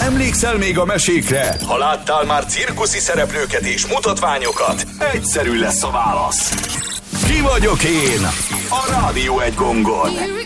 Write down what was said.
Emlékszel még a mesékre? Ha láttál már cirkuszi szereplőket és mutatványokat, egyszerű lesz a válasz. Ki vagyok én? A Rádió Egy gongon.